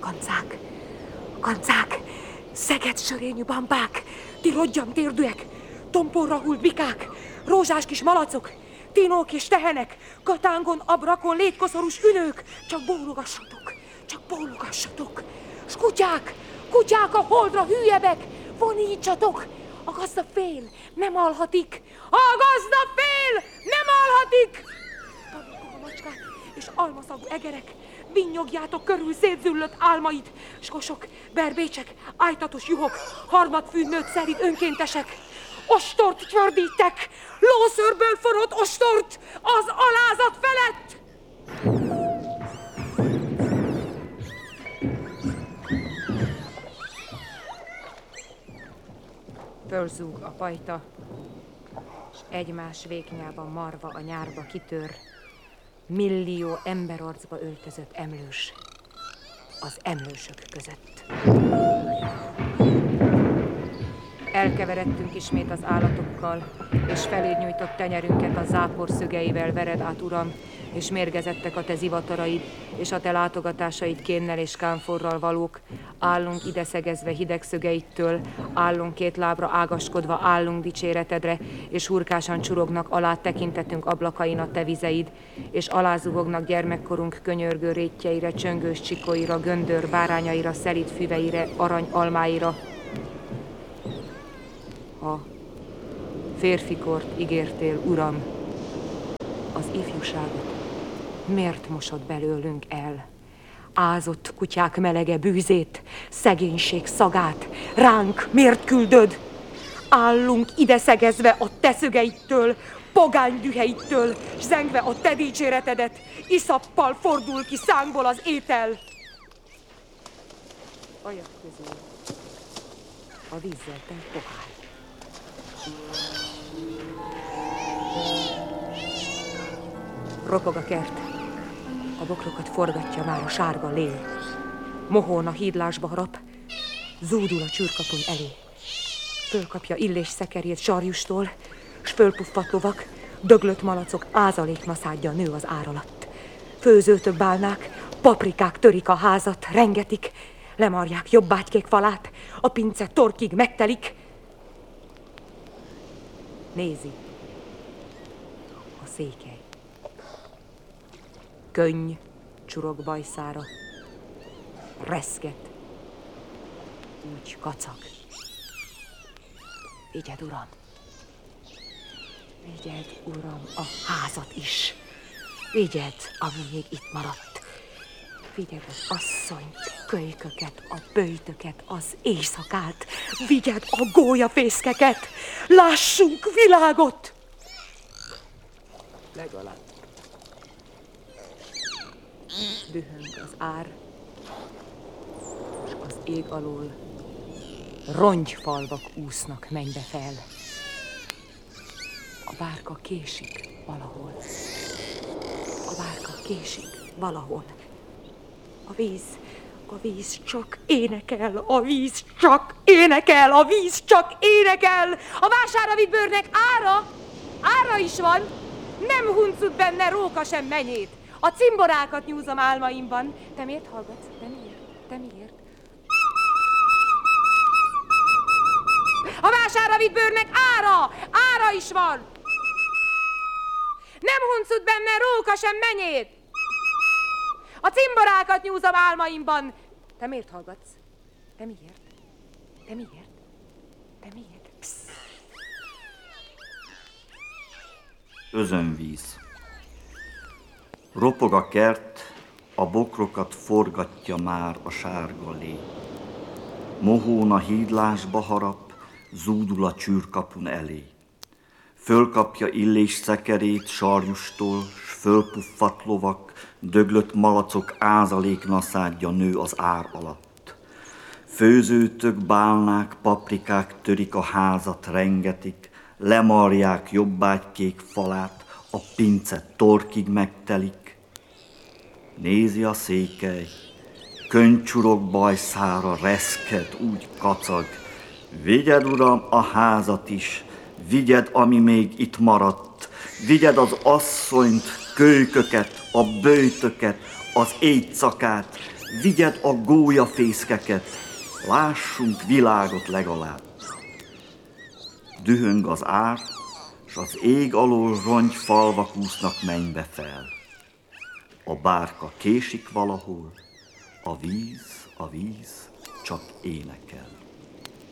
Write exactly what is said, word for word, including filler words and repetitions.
kancák, kancák, Szeged sörényű bambák, ti rodgyam térdűek, tomporra hult bikák, rózsás kis malacok, tinók és tehenek, katángon, abrakon, légykoszorús ünők, csak bólogassatok, csak bólogassatok. S kutyák, kutyák a holdra hülyebek, vonítsatok, a gazda fél nem alhatik, a gazda fél nem alhatik. Tanulkok a macskák és almaszagú egerek, vinnyogjátok körül szétzüllött álmait, s kosok, berbécsek, ájtatos juhok, harmadfű nőtt szerint önkéntesek. Ostort csördítek, lószőrből forrott ostort az alázat felett! Fölzúg a pajta, s egymás véknyában marva a nyárba kitör, millió emberarcba öltözött emlős az emlősök között. Elkeveredtünk ismét az állatokkal, és feléd nyújtott tenyerünket a zápor szögeivel vered át, Uram, és mérgezettek a te zivataraid, és a te látogatásaid kénnel és kánforral valók. Állunk ide szegezve hideg szögeittől, állunk két lábra ágaskodva, állunk dicséretedre, és hurkásan csurognak alá tekintetünk ablakain a te vizeid, és alázuhognak gyermekkorunk könyörgő rétjeire, csöngős csikóira, göndör bárányaira, szelíd füveire, arany almáira. Ha férfikort ígértél, Uram, az ifjúságot miért mosod belőlünk el? Ázott kutyák melege bűzét, szegénység szagát ránk miért küldöd? Állunk ide szegezve a te szögeittől, pogány düheittől, s zengve a te dicséretedet, iszappal fordul ki szánkból az étel. Ajak közül a vízzel telt pohár. Ropog a kert, a bokrokat forgatja már a sárga lé. Mohón a hídlásba harap, zúdul a csürkapun elé. Fölkapja illés szekerét sarjustól, s fölpuffadt lovak, döglött malacok ázaléknaszádja nő az ár alatt. Főzőtök bálnák, paprikák törik a házat, rengetik, lemarják jobbágykék falát, a pince torkig megtelik. Nézi a székely. Könny csurog bajszára, reszket, úgy kacag. Vigyed, Uram, vigyed, Uram, a házat is. Vigyed, ami még itt maradt. Vigyed az asszonyt, kölyköket, a böjtöket, az éjszakát. Vigyed a gólyafészkeket. Lássunk világot! Legalább. Dühöng az ár, és az ég alól rongyfalvak úsznak mennybe fel. A bárka késik valahol. A bárka késik valahol. A víz, a víz csak énekel, a víz csak énekel, a víz csak énekel. A vására vitt bőrnek ára, ára is van, nem huncut benne róka sem menyét. A cimborákat nyúzom álmaimban. Te miért hallgatsz? Te miért? Te miért? A vására vitt bőrnek ára, ára is van. Nem huncut benne róka sem menyét. A cimborákat nyúzom álmaimban. Te miért hallgatsz? Te miért? Te miért? Te miért? Psz. Özönvíz. Ropog a kert, a bokrokat forgatja már a sárga lé. Mohón a hídlásba harap, zúdul a csürkapun elé. Fölkapja illés szekerét sarjustól, s fölpuffadt lovak, döglött malacok ázaléknaszádja nő az ár alatt. Főzőtök, bálnák, paprikák törik a házat, rengetik, lemarják jobbágykék falát, a pince torkig megtelik. Nézi a székely, könycsurog bajszára, reszked, úgy kacag. Vigyed, Uram, a házat is, vigyed, ami még itt maradt, vigyed az asszonyt, kölyköket, a böjtöket, az éjszakát, vigyed a gólyafészkeket, lássunk világot legalább. Dühöng az ár, s az ég alól rongyfalvak úsznak mennybe fel. A bárka késik valahol, a víz, a víz csak énekel.